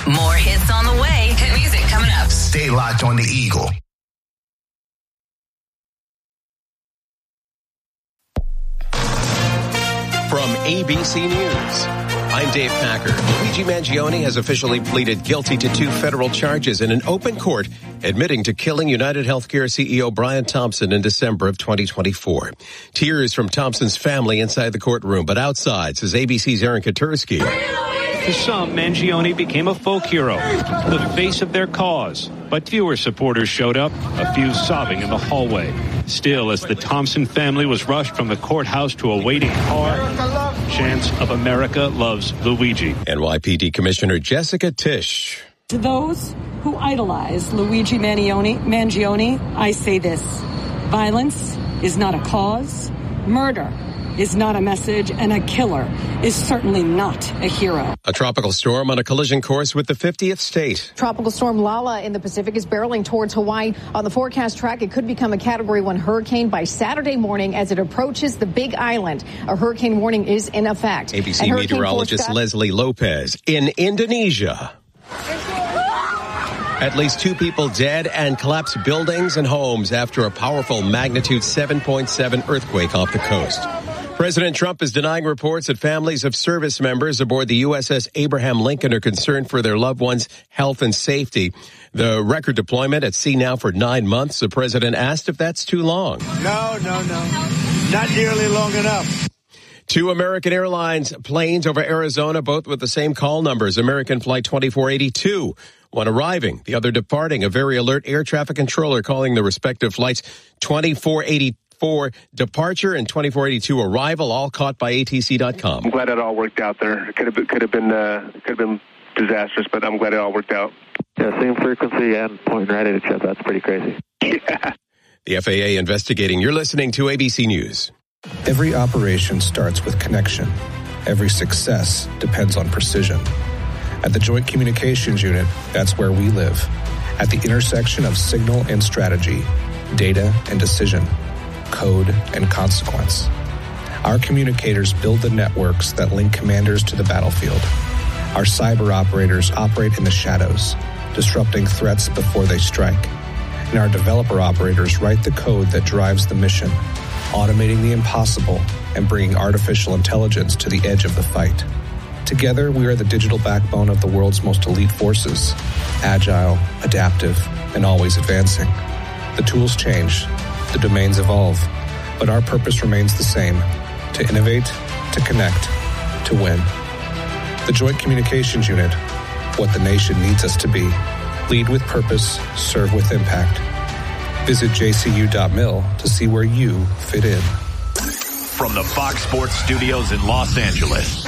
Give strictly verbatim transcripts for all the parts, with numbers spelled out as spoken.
More hits on the way. Hit music coming up. Stay locked on the Eagle. From A B C News, I'm Dave Packer. Luigi Mangione has officially pleaded guilty to two federal charges in an open court, admitting to killing United Healthcare C E O Brian Thompson in December of twenty twenty-four. Tears from Thompson's family inside the courtroom, but outside, says A B C's Aaron Katursky. To some, Mangione became a folk hero, the face of their cause. But fewer supporters showed up, a few sobbing in the hallway. Still, as the Thompson family was rushed from the courthouse to a waiting car, chants of America loves Luigi. N Y P D Commissioner Jessica Tisch. To those who idolize Luigi Mangione, Mangione, I say this. Violence is not a cause. Murder is not a message, and a killer is certainly not a hero. A tropical storm on a collision course with the fiftieth state. Tropical storm Lala in the Pacific is barreling towards Hawaii. On the forecast track, it could become a Category one hurricane by Saturday morning as it approaches the Big Island. A hurricane warning is in effect. A B C meteorologist forecast- Leslie Lopez in Indonesia. At least two people dead and collapsed buildings and homes after a powerful magnitude seven point seven earthquake off the coast. President Trump is denying reports that families of service members aboard the U S S Abraham Lincoln are concerned for their loved ones' health and safety. The record deployment at sea now for nine months. The president asked if that's too long. No, no, no. Not nearly long enough. Two American Airlines planes over Arizona, both with the same call numbers. American Flight twenty-four eighty-two. One arriving, the other departing. A very alert air traffic controller calling the respective flights twenty-four eighty-four departure and twenty-four eighty-two arrival, all caught by A T C dot com. I'm glad it all worked out there. It could have been, could have been, uh, could have been disastrous, but I'm glad it all worked out. Yeah, same frequency and pointing right at each other. That's pretty crazy. Yeah. The F A A investigating. You're listening to A B C News. Every operation starts with connection. Every success depends on precision. At the Joint Communications Unit, that's where we live. At the intersection of signal and strategy, data and decision, code and consequence. Our communicators build the networks that link commanders to the battlefield. Our cyber operators operate in the shadows, disrupting threats before they strike. And our developer operators write the code that drives the mission, automating the impossible and bringing artificial intelligence to the edge of the fight. Together, we are the digital backbone of the world's most elite forces, agile, adaptive, and always advancing. The tools change, the domains evolve, but our purpose remains the same: to innovate, to connect, to win. The Joint Communications Unit, what the nation needs us to be. Lead with purpose, serve with impact. Visit j c u dot mil to see where you fit in. From the Fox Sports Studios in Los Angeles,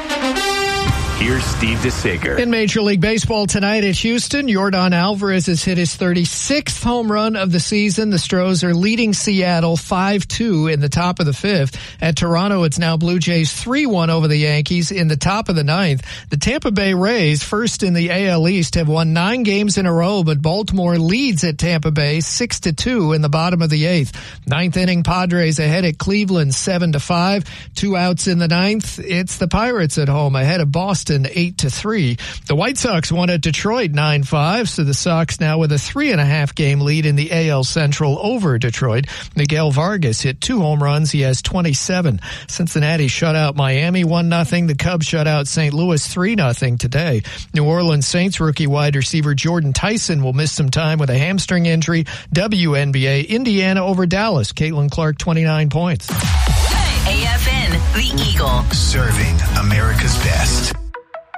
here's Steve DeSager. In Major League Baseball tonight at Houston, Yordan Alvarez has hit his thirty-sixth home run of the season. The Stros are leading Seattle five two in the top of the fifth. At Toronto, it's now Blue Jays three one over the Yankees in the top of the ninth. The Tampa Bay Rays, first in the A L East, have won nine games in a row, but Baltimore leads at Tampa Bay six to two in the bottom of the eighth. Ninth inning, Padres ahead at Cleveland seven to five. Two outs in the ninth. It's the Pirates at home ahead of Boston eight to three. The White Sox won at Detroit nine five, so the Sox now with a three and a half game lead in the A L Central over Detroit. Miguel Vargas hit two home runs. He has twenty-seven. Cincinnati shut out Miami one nothing. The Cubs shut out Saint Louis three nothing today. New Orleans Saints rookie wide receiver Jordan Tyson will miss some time with a hamstring injury. W N B A, Indiana over Dallas. Caitlin Clark, twenty-nine points. A F N, the Eagle. Serving America's best.